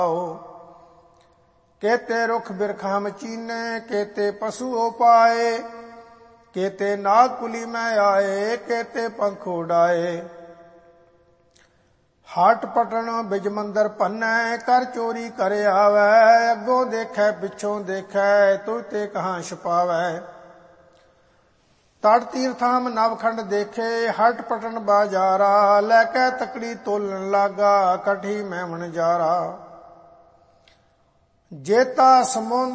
केते रुख बिरखा मचीने, केते पशु उपाए, केते नाग कुली में आए, केते पंख उड़ाए। हाट पटन बिज मंदर भन्नै, कर चोरी कर आवै, अगों देखै पिछों देखै, तुझ ते कहाँ छुपावै। तड़ तीर्थाम नवखंड देखे, हट पटन बाजारा, लैकै तकड़ी तोलन लागा, कठी मैमन जारा। जेता समुंद